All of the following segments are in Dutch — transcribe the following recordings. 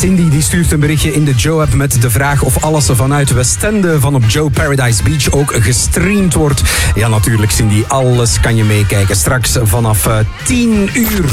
Cindy die stuurt een berichtje in de Joe-app met de vraag of alles vanuit Westende van op Joe Paradise Beach ook gestreamd wordt. Ja, natuurlijk Cindy, alles kan je meekijken. Straks vanaf 10 uur.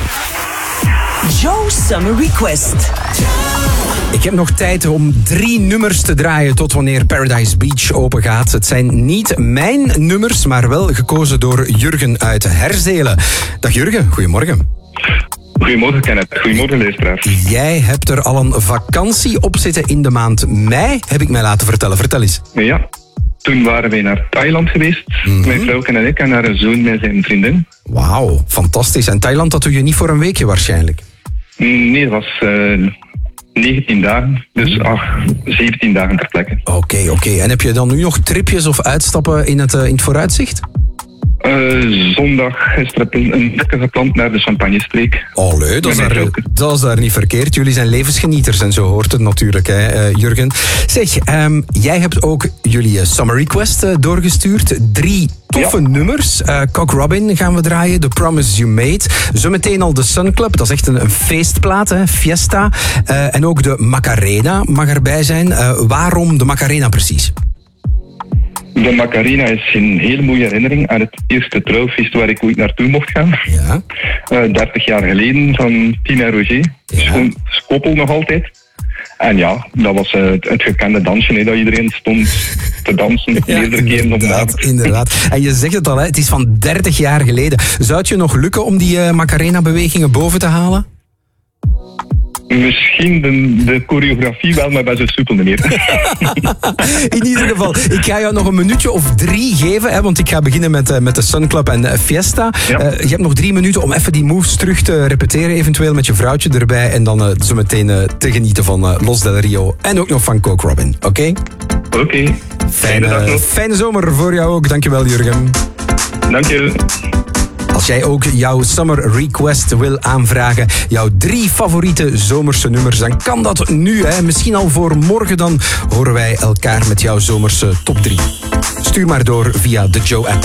Joe Summer Request. Ik heb nog tijd om 3 nummers te draaien tot wanneer Paradise Beach open gaat. Het zijn niet mijn nummers, maar wel gekozen door Jurgen uit Herzelen. Dag Jurgen, goedemorgen. Goedemorgen Kenneth, goedemorgen luisteraars. Jij hebt er al een vakantie op zitten in de maand mei, heb ik mij laten vertellen. Vertel eens. Ja, toen waren wij naar Thailand geweest, mijn vrouw en ik, en haar zoon met zijn vriendin. Wauw, fantastisch. En Thailand, dat doe je niet voor een weekje waarschijnlijk? Nee, dat was 19 dagen, dus 17 dagen ter plekke. Oké. En heb je dan nu nog tripjes of uitstappen in het vooruitzicht? Zondag is er een lekker gepland naar de Champagne-streek. Allee, dat is daar niet verkeerd. Jullie zijn levensgenieters en zo hoort het natuurlijk, hè, Jurgen. Zeg, jij hebt ook jullie Summer Request doorgestuurd. 3 toffe nummers. Cock Robin gaan we draaien, The Promise You Made. Zometeen al de Sun Club, dat is echt een feestplaat, hè, Fiesta. En ook de Macarena mag erbij zijn. Waarom de Macarena precies? De Macarena is een hele mooie herinnering aan het eerste trouwfeest waar ik ooit naartoe mocht gaan. Ja. 30 jaar geleden van Tine en Roger. Ja. Koppel nog altijd. En ja, dat was het gekende dansje, hè, dat iedereen stond te dansen. Meerdere keren op de avond. Inderdaad. En je zegt het al, hè, het is van 30 jaar geleden. Zou het je nog lukken om die Macarena-bewegingen boven te halen? Misschien de choreografie wel, maar bij zo soepel niet meer. In ieder geval, ik ga jou nog een minuutje of 3 geven, hè, want ik ga beginnen met de Sun Club en Fiesta. Ja. Je hebt nog 3 minuten om even die moves terug te repeteren, eventueel met je vrouwtje erbij. En dan zo meteen te genieten van Los Del Rio en ook nog van Cock Robin. Oké? Oké. Fijne zomer voor jou ook. Dankjewel, Jurgen. Dank je. Als jij ook jouw Summer Request wil aanvragen, jouw 3 favoriete zomerse nummers, dan kan dat nu. Hè. Misschien al voor morgen, dan horen wij elkaar met jouw zomerse top 3. Stuur maar door via de Joe-app.